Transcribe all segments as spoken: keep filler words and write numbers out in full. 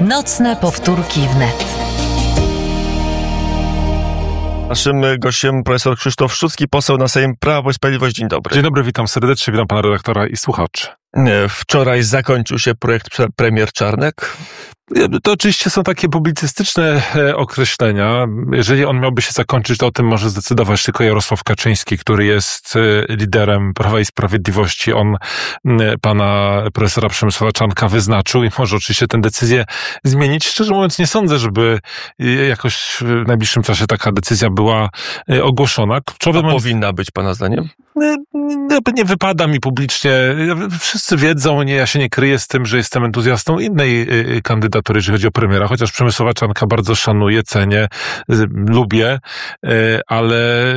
Nocne powtórki wnet. Naszym gościem profesor Krzysztof Szczucki, poseł na Sejm Prawo i Sprawiedliwość. Dzień dobry. Dzień dobry, witam serdecznie, witam pana redaktora i słuchaczy. Wczoraj zakończył się projekt premier Czarnek. To oczywiście są takie publicystyczne określenia. Jeżeli on miałby się zakończyć, to o tym może zdecydować tylko Jarosław Kaczyński, który jest liderem Prawa i Sprawiedliwości. On pana profesora Przemysława Czarnka wyznaczył i może oczywiście tę decyzję zmienić. Szczerze mówiąc, nie sądzę, żeby jakoś w najbliższym czasie taka decyzja była ogłoszona. A moment... powinna być pana zdaniem? Nie, nie wypada mi publicznie. Wszyscy wiedzą, nie, ja się nie kryję z tym, że jestem entuzjastą innej kandydatury, jeżeli chodzi o premiera, chociaż Przemysława Czarnka bardzo szanuję, cenię, lubię, ale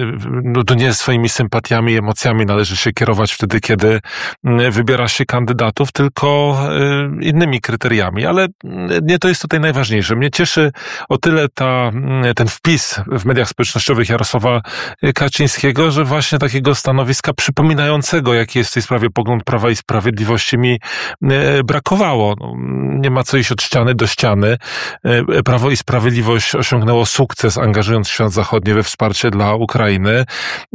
no, to nie swoimi sympatiami i emocjami należy się kierować wtedy, kiedy wybiera się kandydatów, tylko innymi kryteriami. Ale nie to jest tutaj najważniejsze. Mnie cieszy o tyle ta, ten wpis w mediach społecznościowych Jarosława Kaczyńskiego, że właśnie takiego stanowiska przypominającego, jaki jest w tej sprawie pogląd Prawa i Sprawiedliwości, mi brakowało. No, nie ma co iść od ściany do ściany. Prawo i Sprawiedliwość osiągnęło sukces, angażując świat zachodni we wsparcie dla Ukrainy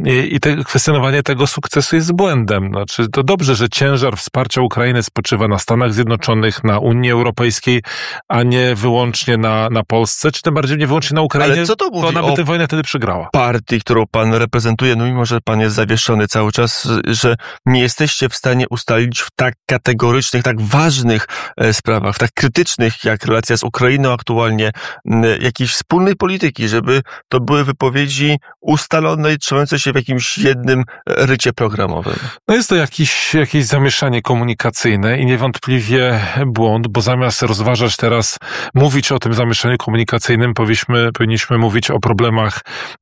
i te, kwestionowanie tego sukcesu jest błędem. Znaczy, to dobrze, że ciężar wsparcia Ukrainy spoczywa na Stanach Zjednoczonych, na Unii Europejskiej, a nie wyłącznie na, na Polsce, czy tym bardziej nie wyłącznie na Ukrainie, ale co to mówi, bo ona by tę wojnę wtedy przegrała. Partii, którą pan reprezentuje, no mimo, że pan jest zawieszony cały czas, że nie jesteście w stanie ustalić w tak kategorycznych, tak ważnych sprawach, w tak krytycznych, jak relacja z Ukrainą aktualnie, jakiejś wspólnej polityki, żeby to były wypowiedzi ustalone i trzymające się w jakimś jednym rycie programowym. No jest to jakiś, jakieś zamieszanie komunikacyjne i niewątpliwie błąd, bo zamiast rozważać teraz, mówić o tym zamieszaniu komunikacyjnym, powinniśmy, powinniśmy mówić o problemach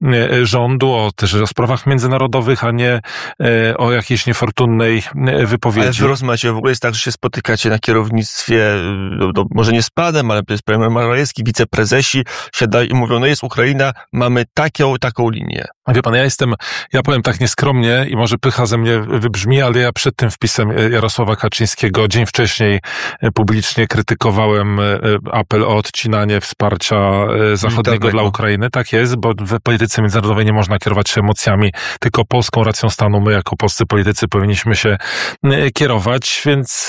rządu, o też o sprawach międzynarodowych, a nie o jakiejś niefortunnej wypowiedzi. Ale w rozmacie w ogóle jest tak, że się spotykacie na kierownictwie, no, no, może nie z panem, ale jest premier Morawiecki, wiceprezesi siadają i mówią, no jest Ukraina, mamy taką, taką linię. Wie pan, ja jestem, ja powiem tak nieskromnie i może pycha ze mnie wybrzmi, ale ja przed tym wpisem Jarosława Kaczyńskiego dzień wcześniej publicznie krytykowałem apel o odcinanie wsparcia zachodniego dla Ukrainy. Tak jest, bo w polityce międzynarodowej nie można kierować się emocjami, tylko polską racją stanu. My jako polscy politycy powinniśmy się kierować, więc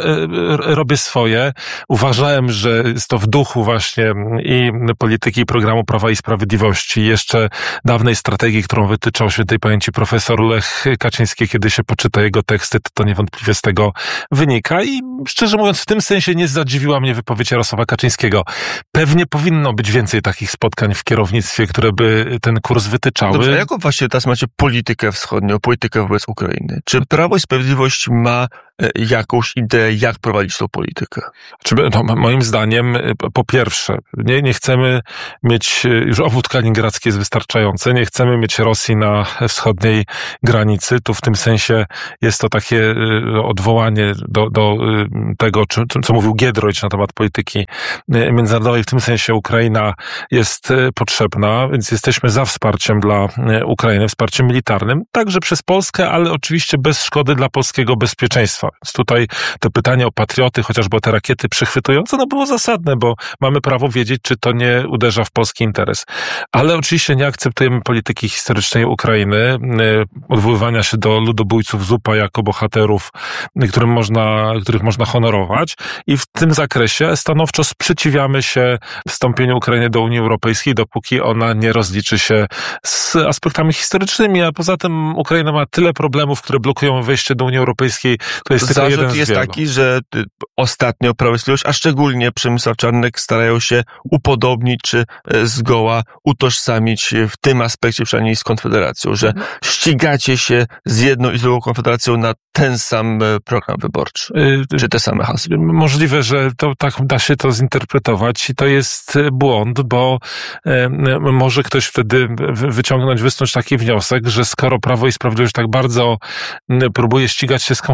robię swoje. Uważałem, że jest to w duchu właśnie i polityki i programu Prawa i Sprawiedliwości, jeszcze dawnej strategii, którą wytyczał świętej pamięci profesor Lech Kaczyński, kiedy się poczyta jego teksty, to, to niewątpliwie z tego wynika i szczerze mówiąc w tym sensie nie zadziwiła mnie wypowiedź Jarosława Kaczyńskiego. Pewnie powinno być więcej takich spotkań w kierownictwie, które by ten kurs wytyczały. Dobrze, a jaką właśnie teraz macie politykę wschodnią, politykę wobec Ukrainy? Czy Prawo i Sprawiedliwość ma jakąś ideę, jak prowadzić tą politykę? No, moim zdaniem, po pierwsze, nie, nie chcemy mieć, już obwód kaliningradzki jest wystarczający, nie chcemy mieć Rosji na wschodniej granicy. Tu w tym sensie jest to takie odwołanie do, do tego, co mówił Giedroyć na temat polityki międzynarodowej. W tym sensie Ukraina jest potrzebna, więc jesteśmy za wsparciem dla Ukrainy, wsparciem militarnym, także przez Polskę, ale oczywiście bez szkody dla polskiego bezpieczeństwa. Więc tutaj to pytanie o patrioty, chociażby o te rakiety przechwytujące, no było zasadne, bo mamy prawo wiedzieć, czy to nie uderza w polski interes. Ale oczywiście nie akceptujemy polityki historycznej Ukrainy, odwoływania się do ludobójców Z U P A jako bohaterów, którym można, których można honorować i w tym zakresie stanowczo sprzeciwiamy się wstąpieniu Ukrainy do Unii Europejskiej, dopóki ona nie rozliczy się z aspektami historycznymi, a poza tym Ukraina ma tyle problemów, które blokują wejście do Unii Europejskiej. To jest tylko jeden z jest wielu. taki, że ostatnio Prawo i Sprawiedliwość, a szczególnie Przemysław Czarnek starają się upodobnić czy zgoła utożsamić w tym aspekcie przynajmniej z Konfederacją, że ścigacie się z jedną i z drugą Konfederacją na ten sam program wyborczy, czy te same hasła. Możliwe, że to tak da się to zinterpretować i to jest błąd, bo e, może ktoś wtedy wyciągnąć, wysnuć taki wniosek, że skoro Prawo i Sprawiedliwość tak bardzo próbuje ścigać się z Konfederacją,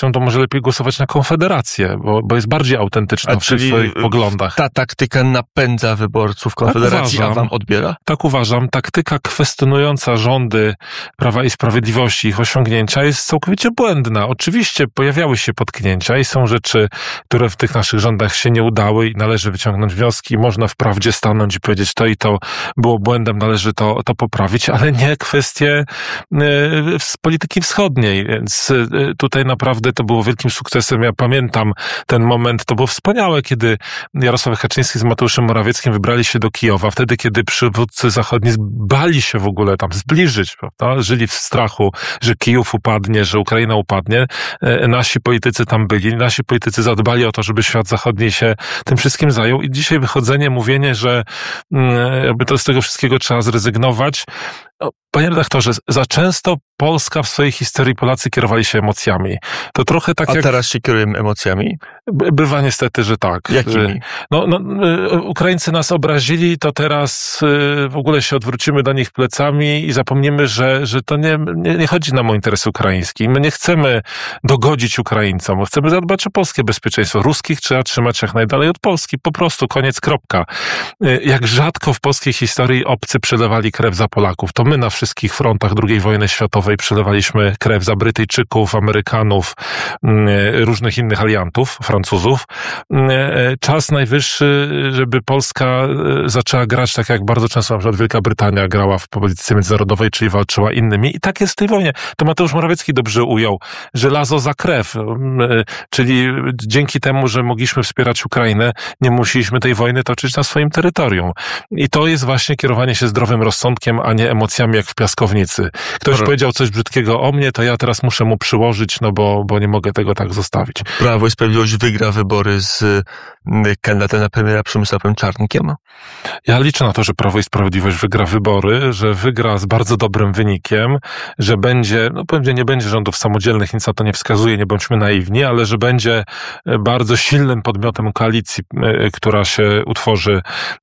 Zresztą to może lepiej głosować na Konfederację, bo, bo jest bardziej autentyczna A w tych swoich poglądach. Ta taktyka napędza wyborców Konfederacji, tak a wam odbiera? Tak uważam. Taktyka kwestionująca rządy Prawa i Sprawiedliwości, ich osiągnięcia jest całkowicie błędna. Oczywiście pojawiały się potknięcia i są rzeczy, które w tych naszych rządach się nie udały i należy wyciągnąć wnioski. Można wprawdzie stanąć i powiedzieć, to i to było błędem, należy to, to poprawić, ale nie kwestie y, z polityki wschodniej. Więc y, tutaj naprawdę to było wielkim sukcesem. Ja pamiętam ten moment, to było wspaniałe, kiedy Jarosław Kaczyński z Mateuszem Morawieckim wybrali się do Kijowa, wtedy, kiedy przywódcy zachodni bali się w ogóle tam zbliżyć, prawda? Żyli w strachu, że Kijów upadnie, że Ukraina upadnie. Nasi politycy tam byli, nasi politycy zadbali o to, żeby świat zachodni się tym wszystkim zajął i dzisiaj wychodzenie, mówienie, że jakby to z tego wszystkiego trzeba zrezygnować. Panie redaktorze, za często Polska w swojej historii Polacy kierowali się emocjami. To trochę tak A jak... teraz się kierujemy emocjami? Bywa niestety, że tak. Jakimi? No, no, Ukraińcy nas obrazili, to teraz w ogóle się odwrócimy do nich plecami i zapomnimy, że, że to nie, nie, nie chodzi nam o interes ukraiński. My nie chcemy dogodzić Ukraińcom, chcemy zadbać o polskie bezpieczeństwo. Ruskich trzeba trzymać jak najdalej od Polski. Po prostu, koniec, kropka. Jak rzadko w polskiej historii obcy przelewali krew za Polaków. To my na wszystkich frontach drugiej wojny światowej przelewaliśmy krew za Brytyjczyków, Amerykanów, różnych innych aliantów, Francuzów. Czas najwyższy, żeby Polska zaczęła grać tak, jak bardzo często na przykład Wielka Brytania grała w polityce międzynarodowej, czyli walczyła innymi. I tak jest w tej wojnie. To Mateusz Morawiecki dobrze ujął. Żelazo za krew. Czyli dzięki temu, że mogliśmy wspierać Ukrainę, nie musieliśmy tej wojny toczyć na swoim terytorium. I to jest właśnie kierowanie się zdrowym rozsądkiem, a nie emocjami jak w piaskownicy. Ktoś Pro... powiedział coś brzydkiego o mnie, to ja teraz muszę mu przyłożyć, no bo, bo nie mogę tego tak zostawić. Prawo i Sprawiedliwość wygra wybory z kandydatem na premiera Przemysławem Czarnkiem? Ja liczę na to, że Prawo i Sprawiedliwość wygra wybory, że wygra z bardzo dobrym wynikiem, że będzie, no pewnie nie będzie rządów samodzielnych, nic na to nie wskazuje, nie bądźmy naiwni, ale że będzie bardzo silnym podmiotem koalicji, która się utworzy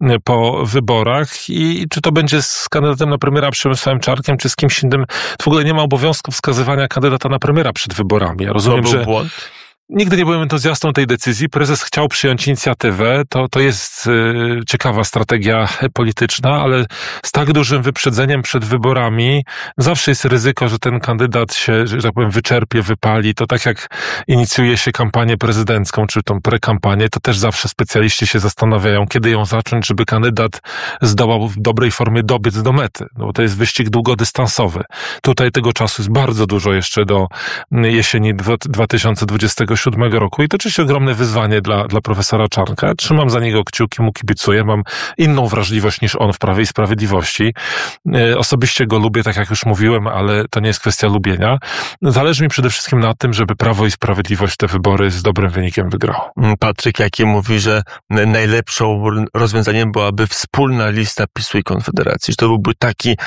po wyborach i czy to będzie z kandydatem na premiera Przemysławem Czarnkiem, czy z kimś innym, to w ogóle nie ma obowiązku wskazywania kandydata na premiera przed wyborami. Ja rozumiem, to był że... błąd? Nigdy nie byłem entuzjastą tej decyzji. Prezes chciał przyjąć inicjatywę. To, to jest y, ciekawa strategia polityczna, ale z tak dużym wyprzedzeniem przed wyborami zawsze jest ryzyko, że ten kandydat się, że tak powiem, wyczerpie, wypali. To tak jak inicjuje się kampanię prezydencką, czy tą prekampanię, to też zawsze specjaliści się zastanawiają, kiedy ją zacząć, żeby kandydat zdołał w dobrej formie dobiec do mety. No bo to jest wyścig długodystansowy. Tutaj tego czasu jest bardzo dużo jeszcze do jesieni dwa tysiące dwudziestego siódmego roku i to oczywiście ogromne wyzwanie dla, dla profesora Czarnka. Trzymam za niego kciuki, mu kibicuję. Mam inną wrażliwość niż on w Prawie i Sprawiedliwości. E, osobiście go lubię, tak jak już mówiłem, ale to nie jest kwestia lubienia. Zależy mi przede wszystkim na tym, żeby Prawo i Sprawiedliwość te wybory z dobrym wynikiem wygrało. Patryk Jaki mówi, że najlepszą rozwiązaniem byłaby wspólna lista PiSu i Konfederacji. Że to byłby taki,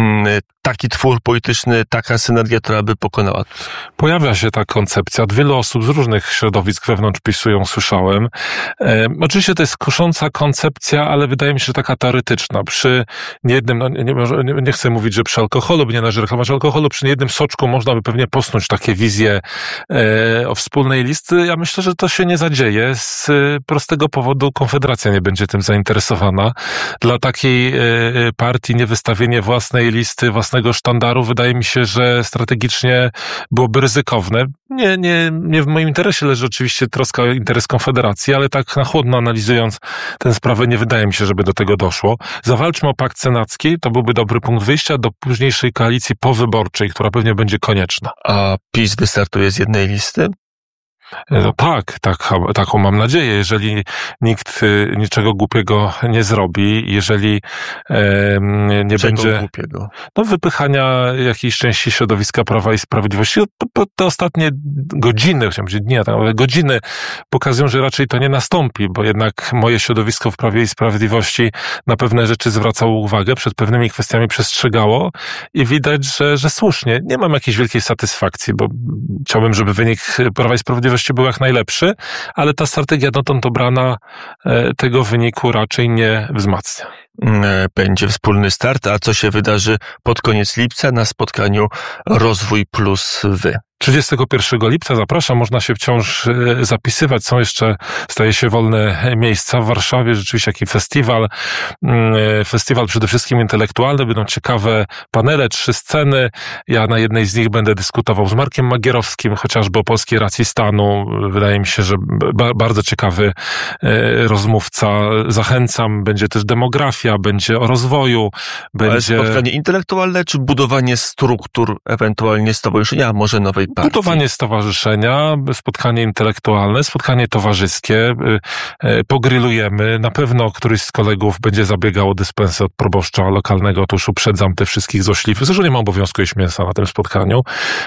taki twór polityczny, taka synergia, która by pokonała. Pojawia się ta koncepcja. Od wielu osób z różnych środowisk wewnątrz PiSu ją słyszałem. E, oczywiście to jest kusząca koncepcja, ale wydaje mi się, że taka teoretyczna. Przy niejednym, no nie, nie, nie chcę mówić, że przy alkoholu, bo nie należy reklamować alkoholu, przy niejednym soczku można by pewnie posnuć takie wizje e, o wspólnej listy. Ja myślę, że to się nie zadzieje. Z prostego powodu Konfederacja nie będzie tym zainteresowana. Dla takiej e, partii niewystawienie własnej listy, własnego sztandaru wydaje mi się, że strategicznie byłoby ryzykowne. Nie, nie, nie w moim interesie leży oczywiście troska o interes Konfederacji, ale tak na chłodno analizując tę sprawę, nie wydaje mi się, żeby do tego doszło. Zawalczmy o pakt senacki, to byłby dobry punkt wyjścia do późniejszej koalicji powyborczej, która pewnie będzie konieczna. A PiS wystartuje z jednej listy? No tak, tak, taką mam nadzieję. Jeżeli nikt niczego głupiego nie zrobi, jeżeli e, nie Czego będzie głupiego? No, wypychania jakiejś części środowiska Prawa i Sprawiedliwości. Te ostatnie godziny, chciałem powiedzieć dni, ale godziny pokazują, że raczej to nie nastąpi, bo jednak moje środowisko w Prawie i Sprawiedliwości na pewne rzeczy zwracało uwagę, przed pewnymi kwestiami przestrzegało i widać, że, że słusznie. Nie mam jakiejś wielkiej satysfakcji, bo chciałbym, żeby wynik Prawa i Sprawiedliwości był jak najlepszy, ale ta strategia dotąd obrana tego wyniku raczej nie wzmacnia. Będzie wspólny start, a co się wydarzy pod koniec lipca na spotkaniu Rozwój plus Wy? trzydziestego pierwszego lipca zapraszam, można się wciąż zapisywać, są jeszcze, staje się wolne miejsca w Warszawie, rzeczywiście taki festiwal, festiwal przede wszystkim intelektualny, będą ciekawe panele, trzy sceny, ja na jednej z nich będę dyskutował z Markiem Magierowskim, chociażby o polskiej racji stanu, wydaje mi się, że ba- bardzo ciekawy rozmówca, zachęcam, będzie też demografia, będzie o rozwoju, będzie... Ale spotkanie intelektualne, czy budowanie struktur, ewentualnie stowarzyszenia, a może nowej partii? Budowanie stowarzyszenia, spotkanie intelektualne, spotkanie towarzyskie, pogrylujemy. Na pewno któryś z kolegów będzie zabiegał o dyspensę od proboszcza lokalnego, to już uprzedzam te wszystkich złośliwych. Zresztą nie ma obowiązku jeść mięsa na tym spotkaniu.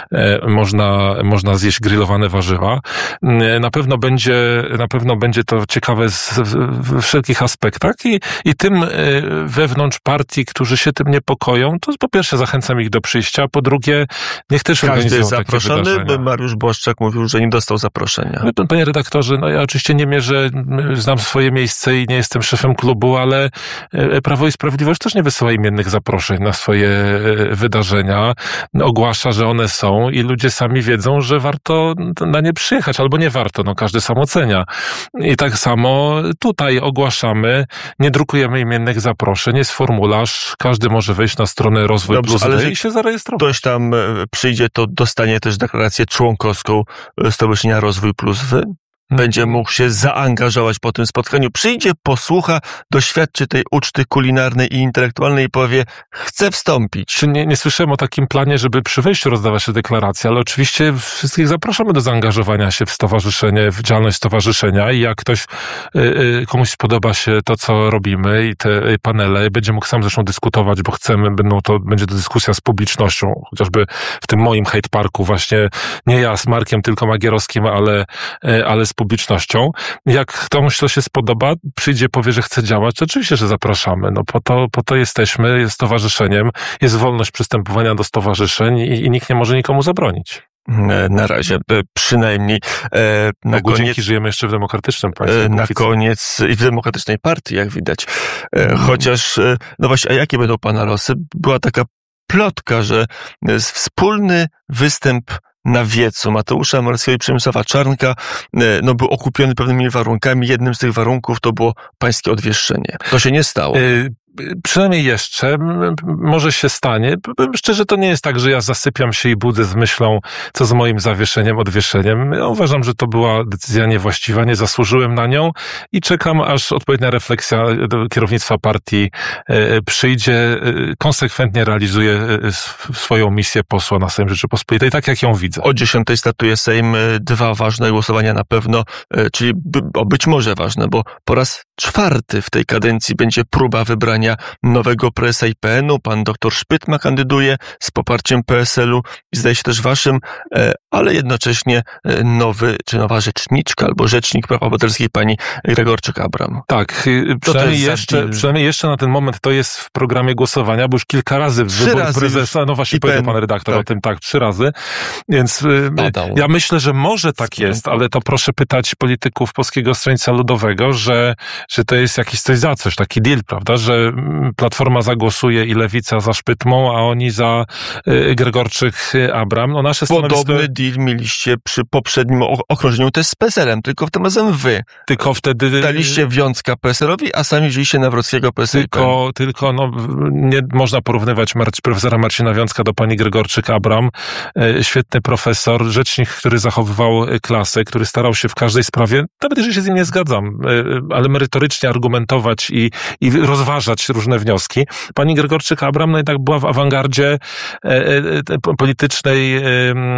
Można, można zjeść grillowane warzywa. Na pewno będzie, na pewno będzie to ciekawe z, w wszelkich aspektach i, i tym wewnątrz partii, którzy się tym niepokoją, to po pierwsze zachęcam ich do przyjścia, a po drugie niech też Każdy organizują jest takie zaproszony, wydarzenia. by Mariusz Błaszczak mówił, że nie dostał zaproszenia. Panie redaktorze, no ja oczywiście nie mierzę, znam swoje miejsce i nie jestem szefem klubu, ale Prawo i Sprawiedliwość też nie wysyła imiennych zaproszeń na swoje wydarzenia. Ogłasza, że one są i ludzie sami wiedzą, że warto na nie przyjechać, albo nie warto, no każdy sam ocenia. I tak samo tutaj ogłaszamy, nie drukujemy imiennych zaproszeń, jest formularz, każdy może wejść na stronę Rozwój Dobrze, Plus ale D i się zarejestrować. Ktoś tam przyjdzie, to dostanie też deklarację członkowską Stowarzyszenia Rozwój Plus Wy. Będzie mógł się zaangażować po tym spotkaniu. Przyjdzie, posłucha, doświadczy tej uczty kulinarnej i intelektualnej i powie, chcę wstąpić. Czy nie, nie słyszałem o takim planie, żeby przy wejściu rozdawać te deklaracje, ale oczywiście wszystkich zapraszamy do zaangażowania się w stowarzyszenie, w działalność stowarzyszenia i jak ktoś, y, komuś spodoba się to, co robimy i te panele, będzie mógł sam zresztą dyskutować, bo chcemy, będą to, będzie to dyskusja z publicznością, chociażby w tym moim hate parku właśnie, nie ja z Markiem, tylko Magierowskim, ale, ale z publicznością. Jak komuś to się spodoba, przyjdzie, powie, że chce działać, to oczywiście, że zapraszamy. No po to, po to jesteśmy, jest stowarzyszeniem, jest wolność przystępowania do stowarzyszeń i, i nikt nie może nikomu zabronić. Na razie, przynajmniej. Na Bogu koniec, dzięki, żyjemy jeszcze w demokratycznym państwie. na koniec i w demokratycznej partii, jak widać. Chociaż, no właśnie, a jakie będą pana losy? Była taka plotka, że wspólny występ na wiecu Mateusza Morawieckiego i Przemysława Czarnka no, był okupiony pewnymi warunkami. Jednym z tych warunków to było pańskie odwieszczenie. To się nie stało. Y- Przynajmniej jeszcze, może się stanie. Szczerze, to nie jest tak, że ja zasypiam się i budzę z myślą, co z moim zawieszeniem, odwieszeniem. Ja uważam, że to była decyzja niewłaściwa, nie zasłużyłem na nią i czekam, aż odpowiednia refleksja do kierownictwa partii przyjdzie. Konsekwentnie realizuje swoją misję posła na Sejm Rzeczypospolitej, tak jak ją widzę. O dziesiątej startuje Sejm, dwa ważne głosowania na pewno, czyli być może ważne, bo po raz czwarty w tej kadencji będzie próba wybrania nowego prezesa I P N u. Pan doktor Szpytma kandyduje z poparciem P S L u i zdaje się też waszym, ale jednocześnie nowy, czy nowa rzeczniczka albo rzecznik praw obywatelskich pani Gregorczyk-Abram. Tak, przynajmniej jeszcze, przynajmniej jeszcze na ten moment to jest w programie głosowania, bo już kilka razy w wybór prezesa, no właśnie powiedział pan redaktor tak. o tym, tak, trzy razy, więc Badał. ja myślę, że może tak jest, ale to proszę pytać polityków Polskiego Stronnictwa Ludowego, że, że to jest jakiś coś za coś, taki deal, prawda, że Platforma zagłosuje i Lewica za Szpytmą, a oni za y, Gregorczyk-Abram. No nasze Podobny stanowisko... deal mieliście przy poprzednim okrążeniu też z P S L-em, tylko tym razem wy. Tylko wtedy... Daliście Wiącka P S L-owi, a sami wzięliście Nawrockiego P S L. Tylko, tylko no, nie można porównywać Marci, profesora Marcina Wiącka do pani Gregorczyk-Abram. E, świetny profesor, rzecznik, który zachowywał klasę, który starał się w każdej sprawie, nawet jeżeli się z nim nie zgadzam, e, ale merytorycznie argumentować i, i rozważać różne wnioski. Pani Gregorczyk-Abram no jednak była w awangardzie e, e, politycznej e,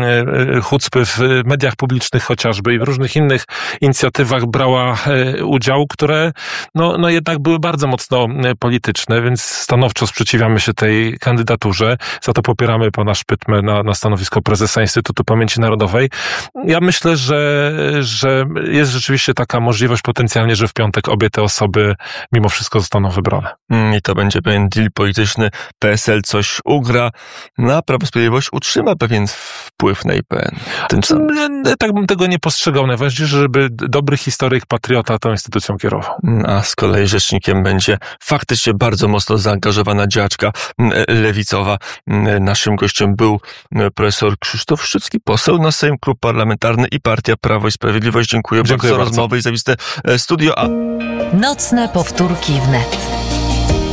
e, hucpy w mediach publicznych chociażby i w różnych innych inicjatywach brała e, udział, które no, no jednak były bardzo mocno polityczne, więc stanowczo sprzeciwiamy się tej kandydaturze. Za to popieramy pana Szpytmę na, na stanowisko prezesa Instytutu Pamięci Narodowej. Ja myślę, że, że jest rzeczywiście taka możliwość potencjalnie, że w piątek obie te osoby mimo wszystko zostaną wybrane. I to będzie pewien deal polityczny. P S L coś ugra, no a Prawo i Sprawiedliwość utrzyma pewien wpływ na I P N. Tym samym. Tak bym tego nie postrzegał. Najważniejsze, żeby dobry historyk, patriota tą instytucją kierował. A z kolei rzecznikiem będzie faktycznie bardzo mocno zaangażowana działaczka lewicowa. Naszym gościem był profesor Krzysztof Szczycki, poseł na Sejm, Klub Parlamentarny i Partia Prawo i Sprawiedliwość. Dziękuję, Dziękuję bardzo za bardzo. rozmowę i zawiste studio A. Nocne powtórki wnet.